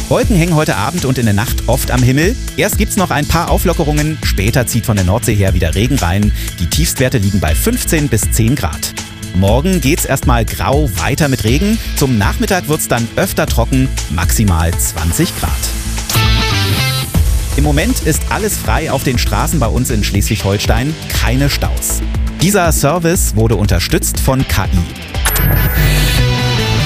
Wolken hängen heute Abend und in der Nacht oft am Himmel. Erst gibt's noch ein paar Auflockerungen, später zieht von der Nordsee her wieder Regen rein. Die Tiefstwerte liegen bei 15 bis 10 Grad. Morgen geht's erstmal grau weiter mit Regen. Zum Nachmittag wird's dann öfter trocken, maximal 20 Grad. Im Moment ist alles frei auf den Straßen bei uns in Schleswig-Holstein, keine Staus. Dieser Service wurde unterstützt von KI.